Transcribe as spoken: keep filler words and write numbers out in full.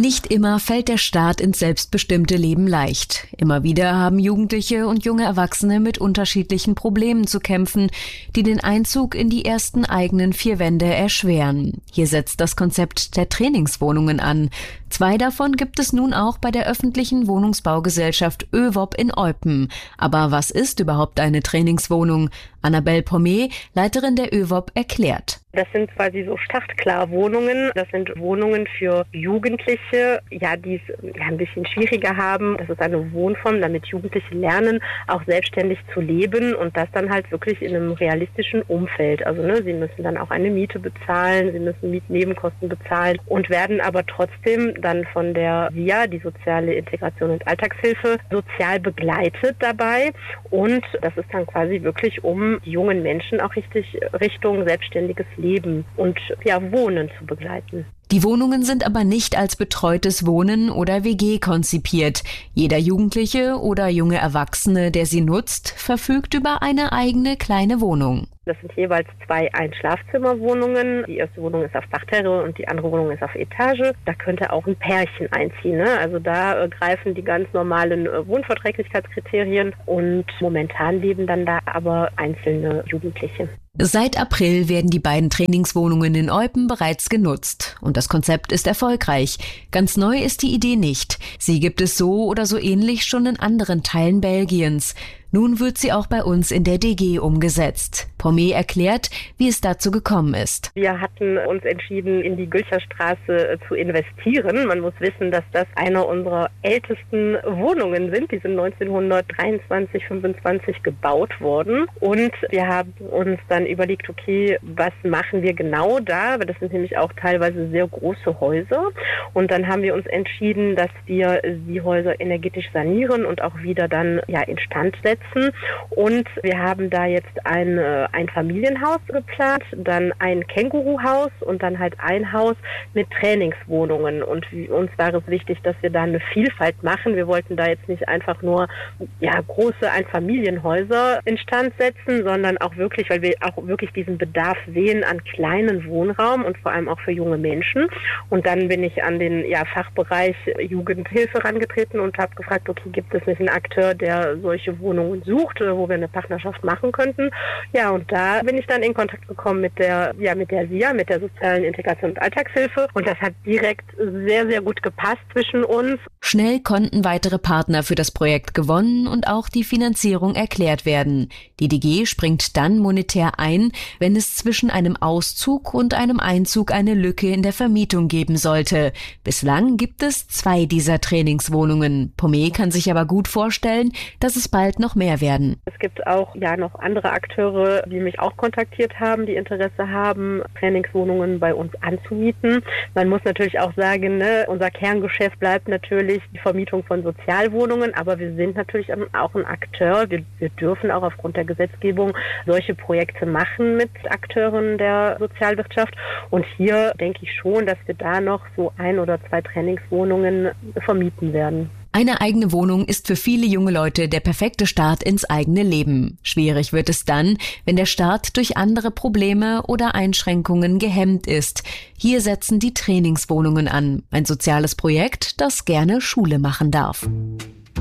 Nicht immer fällt der Start ins selbstbestimmte Leben leicht. Immer wieder haben Jugendliche und junge Erwachsene mit unterschiedlichen Problemen zu kämpfen, die den Einzug in die ersten eigenen vier Wände erschweren. Hier setzt das Konzept der Trainingswohnungen an. Zwei davon gibt es nun auch bei der öffentlichen Wohnungsbaugesellschaft Ö W O P in Eupen. Aber was ist überhaupt eine Trainingswohnung? Annabelle Pommet, Leiterin der Ö W O P, erklärt. Das sind quasi so Startklar-Wohnungen. Das sind Wohnungen für Jugendliche, ja, die es ja, ein bisschen schwieriger haben. Das ist eine Wohnform, damit Jugendliche lernen, auch selbstständig zu leben und das dann halt wirklich in einem realistischen Umfeld. Also ne, sie müssen dann auch eine Miete bezahlen, sie müssen Mietnebenkosten bezahlen und werden aber trotzdem dann von der S I A, die soziale Integration und Alltagshilfe, sozial begleitet dabei. Und das ist dann quasi wirklich, um die jungen Menschen auch richtig Richtung selbstständiges Leben und ja, Wohnen zu begleiten. Die Wohnungen sind aber nicht als betreutes Wohnen oder W G konzipiert. Jeder Jugendliche oder junge Erwachsene, der sie nutzt, verfügt über eine eigene kleine Wohnung. Das sind jeweils zwei Ein-Schlafzimmer-Wohnungen. Die erste Wohnung ist auf Dachterre und die andere Wohnung ist auf Etage. Da könnte auch ein Pärchen einziehen. Ne? Also da äh, greifen die ganz normalen äh, Wohnverträglichkeitskriterien und momentan leben dann da aber einzelne Jugendliche. Seit April werden die beiden Trainingswohnungen in Eupen bereits genutzt. Und das Konzept ist erfolgreich. Ganz neu ist die Idee nicht. Sie gibt es so oder so ähnlich schon in anderen Teilen Belgiens. Nun wird sie auch bei uns in der D G umgesetzt. Pommet erklärt, wie es dazu gekommen ist. Wir hatten uns entschieden, in die Gülcherstraße zu investieren. Man muss wissen, dass das eine unserer ältesten Wohnungen sind. Die sind neunzehnhundertdreiundzwanzig, fünfundzwanzig gebaut worden. Und wir haben uns dann überlegt, okay, was machen wir genau da? Das sind nämlich auch teilweise sehr große Häuser. Und dann haben wir uns entschieden, dass wir die Häuser energetisch sanieren und auch wieder dann ja instand setzen. Und wir haben da jetzt ein, ein Familienhaus geplant, dann ein Känguruhaus und dann halt ein Haus mit Trainingswohnungen. Und uns war es wichtig, dass wir da eine Vielfalt machen. Wir wollten da jetzt nicht einfach nur ja, große Einfamilienhäuser instand setzen, sondern auch wirklich, weil wir auch wirklich diesen Bedarf sehen an kleinen Wohnraum und vor allem auch für junge Menschen. Und dann bin ich an den ja, Fachbereich Jugendhilfe herangetreten und habe gefragt, okay, gibt es nicht einen Akteur, der solche Wohnungen sucht, wo wir eine Partnerschaft machen könnten. Ja, und da bin ich dann in Kontakt gekommen mit der, ja, mit der S I A, mit der sozialen Integration und Alltagshilfe. Und das hat direkt sehr, sehr gut gepasst zwischen uns. Schnell konnten weitere Partner für das Projekt gewonnen und auch die Finanzierung erklärt werden. Die D G springt dann monetär ein, wenn es zwischen einem Auszug und einem Einzug eine Lücke in der Vermietung geben sollte. Bislang gibt es zwei dieser Trainingswohnungen. Pommet kann sich aber gut vorstellen, dass es bald noch mehr werden. Es gibt auch ja noch andere Akteure, die mich auch kontaktiert haben, die Interesse haben, Trainingswohnungen bei uns anzumieten. Man muss natürlich auch sagen, ne, unser Kerngeschäft bleibt natürlich die Vermietung von Sozialwohnungen, aber wir sind natürlich auch ein Akteur. Wir, wir dürfen auch aufgrund der Gesetzgebung solche Projekte machen mit Akteuren der Sozialwirtschaft. Und hier denke ich schon, dass wir da noch so ein oder zwei Trainingswohnungen vermieten werden. Eine eigene Wohnung ist für viele junge Leute der perfekte Start ins eigene Leben. Schwierig wird es dann, wenn der Start durch andere Probleme oder Einschränkungen gehemmt ist. Hier setzen die Trainingswohnungen an, ein soziales Projekt, das gerne Schule machen darf.